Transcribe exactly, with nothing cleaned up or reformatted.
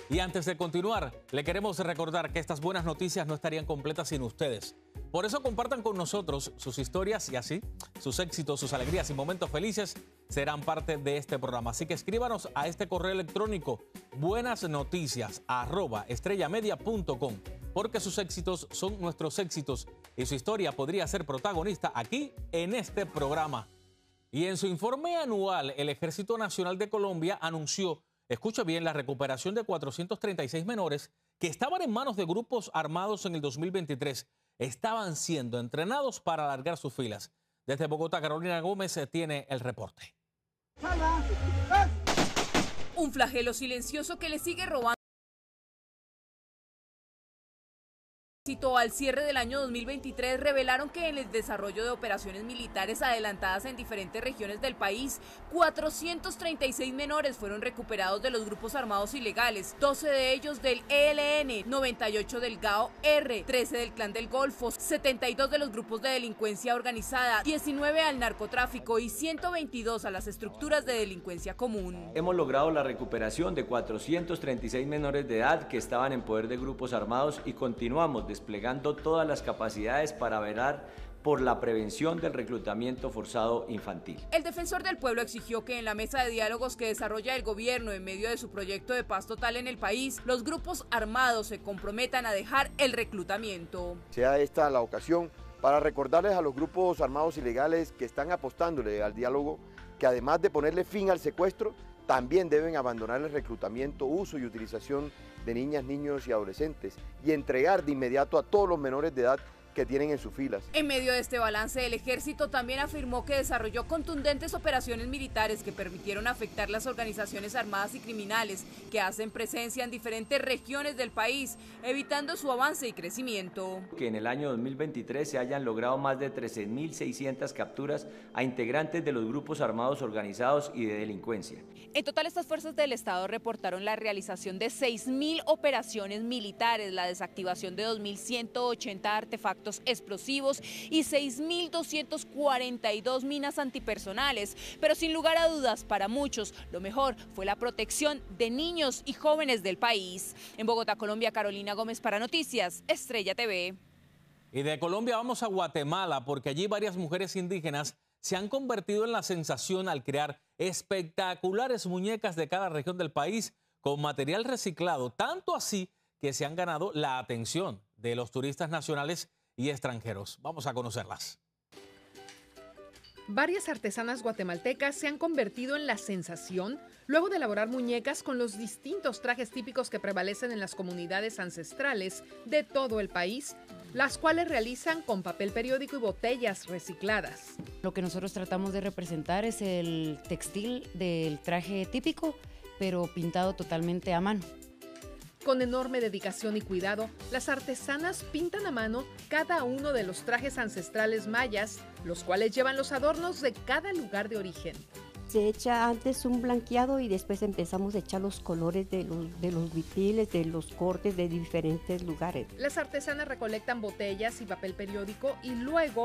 Y antes de continuar, le queremos recordar que estas buenas noticias no estarían completas sin ustedes. Por eso compartan con nosotros sus historias y así sus éxitos, sus alegrías y momentos felices serán parte de este programa. Así que escríbanos a este correo electrónico buenasnoticias arroba estrellamedia punto com, porque sus éxitos son nuestros éxitos y su historia podría ser protagonista aquí en este programa. Y en su informe anual, el Ejército Nacional de Colombia anunció, escucha bien, la recuperación de cuatrocientos treinta y seis menores que estaban en manos de grupos armados en el dos mil veintitrés. Estaban siendo entrenados para alargar sus filas. Desde Bogotá, Carolina Gómez tiene el reporte. Un flagelo silencioso que le sigue robando al cierre del año dos mil veintitrés revelaron que en el desarrollo de operaciones militares adelantadas en diferentes regiones del país, cuatrocientos treinta y seis menores fueron recuperados de los grupos armados ilegales, doce de ellos del E L N, noventa y ocho del G A O R, trece del Clan del Golfo, setenta y dos de los grupos de delincuencia organizada, diecinueve al narcotráfico y ciento veintidós a las estructuras de delincuencia común. Hemos logrado la recuperación de cuatrocientos treinta y seis menores de edad que estaban en poder de grupos armados y continuamos desplegando todas las capacidades para velar por la prevención del reclutamiento forzado infantil. El defensor del pueblo exigió que en la mesa de diálogos que desarrolla el gobierno en medio de su proyecto de paz total en el país, los grupos armados se comprometan a dejar el reclutamiento. Sea esta la ocasión para recordarles a los grupos armados ilegales que están apostándole al diálogo que además de ponerle fin al secuestro, también deben abandonar el reclutamiento, uso y utilización de niñas, niños y adolescentes y entregar de inmediato a todos los menores de edad que tienen en sus filas. En medio de este balance, el ejército también afirmó que desarrolló contundentes operaciones militares que permitieron afectar las organizaciones armadas y criminales que hacen presencia en diferentes regiones del país, evitando su avance y crecimiento. Que en el año dos mil veintitrés se hayan logrado más de trece mil seiscientas capturas a integrantes de los grupos armados organizados y de delincuencia. En total, estas fuerzas del Estado reportaron la realización de seis mil operaciones militares, la desactivación de dos mil ciento ochenta artefactos explosivos y seis mil doscientas cuarenta y dos minas antipersonales, pero sin lugar a dudas, para muchos, lo mejor fue la protección de niños y jóvenes del país. En Bogotá, Colombia, Carolina Gómez para Noticias Estrella T V. Y de Colombia vamos a Guatemala, porque allí varias mujeres indígenas se han convertido en la sensación al crear espectaculares muñecas de cada región del país con material reciclado, tanto así que se han ganado la atención de los turistas nacionales y extranjeros. Vamos a conocerlas. Varias artesanas guatemaltecas se han convertido en la sensación luego de elaborar muñecas con los distintos trajes típicos que prevalecen en las comunidades ancestrales de todo el país, las cuales realizan con papel periódico y botellas recicladas. Lo que nosotros tratamos de representar es el textil del traje típico, pero pintado totalmente a mano. Con enorme dedicación y cuidado, las artesanas pintan a mano cada uno de los trajes ancestrales mayas, los cuales llevan los adornos de cada lugar de origen. Se echa antes un blanqueado y después empezamos a echar los colores de los, de los huipiles, de los cortes de diferentes lugares. Las artesanas recolectan botellas y papel periódico y luego